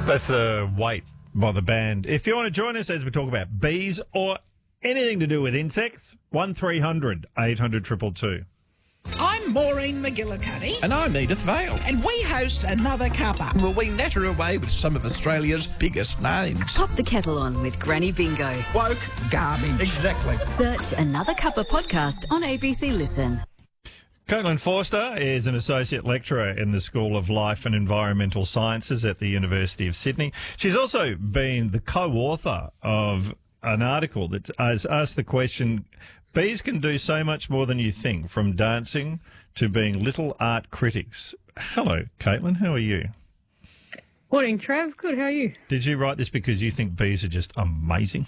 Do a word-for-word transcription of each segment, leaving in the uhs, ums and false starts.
That's the Wait by the band. If you want to join us as we talk about bees or anything to do with insects, one three hundred eight hundred two two two. I'm Maureen McGillicuddy. And I'm Edith Vale. And we host Another Cuppa. Well, we natter away with some of Australia's biggest names. Pop the kettle on with Granny Bingo. Woke garbage. Exactly. Search Another Cuppa podcast on A B C Listen. Caitlin Forster is an associate lecturer in the School of Life and Environmental Sciences at the University of Sydney. She's also been the co-author of an article that has asked the question, bees can do so much more than you think, from dancing to being little art critics. Hello, Caitlin. How are you? Morning, Trav. Good. How are you? Did you write this because you think bees are just amazing?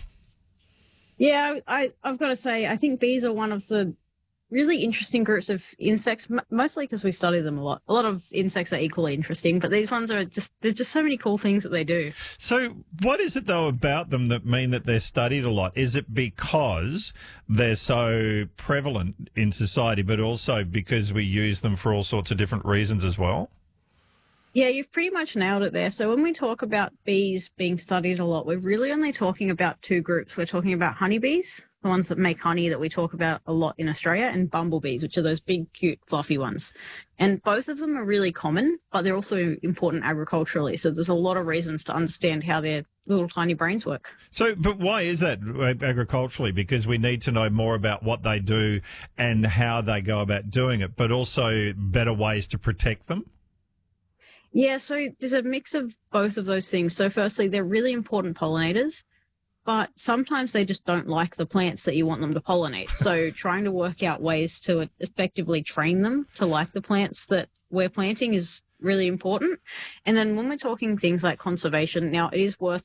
Yeah, I, I've got to say, I think bees are one of the really interesting groups of insects, m- mostly because we study them a lot. A lot of insects are equally interesting, but these ones are just, there's just so many cool things that they do. So what is it, though, about them that mean that they're studied a lot? Is it because they're so prevalent in society, but also because we use them for all sorts of different reasons as well? Yeah, you've pretty much nailed it there. So when we talk about bees being studied a lot, we're really only talking about two groups. We're talking about honeybees, the ones that make honey that we talk about a lot in Australia, and bumblebees, which are those big, cute, fluffy ones. And both of them are really common, but they're also important agriculturally. So there's a lot of reasons to understand how their little tiny brains work. So, but why is that agriculturally? Because we need to know more about what they do and how they go about doing it, but also better ways to protect them? Yeah, so there's a mix of both of those things. So firstly, they're really important pollinators, but sometimes they just don't like the plants that you want them to pollinate. So trying to work out ways to effectively train them to like the plants that we're planting is really important. And then when we're talking things like conservation, now it is worth